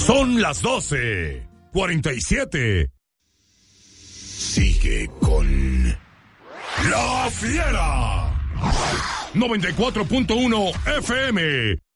Son las 12:47. Sigue con La Fiera. 94.1 FM.